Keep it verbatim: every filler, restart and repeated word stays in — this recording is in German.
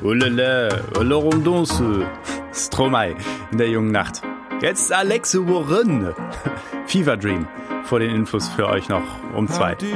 Olele, Olorum Donsu, Stromae in der jungen Nacht. Jetzt Alexe Warren, Fever Dream, vor den Infos für euch noch um zwei.